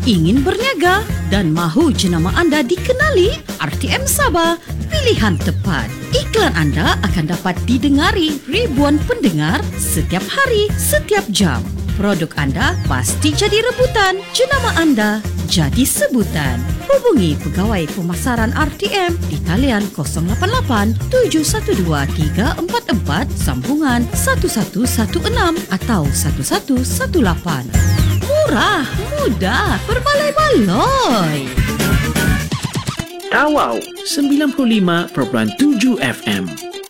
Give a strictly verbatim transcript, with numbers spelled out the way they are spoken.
Ingin berniaga dan mahu jenama anda dikenali? R T M Sabah, pilihan tepat. Iklan anda akan dapat didengari ribuan pendengar setiap hari, setiap jam. Produk anda pasti jadi rebutan. Jenama anda jadi sebutan. Hubungi Pegawai Pemasaran R T M di talian kosong lapan lapan tujuh satu dua tiga empat empat sambungan satu satu satu enam atau satu satu satu lapan. Murah, mudah, berbaloi-baloi. Tawau sembilan puluh lima perpuluhan tujuh F M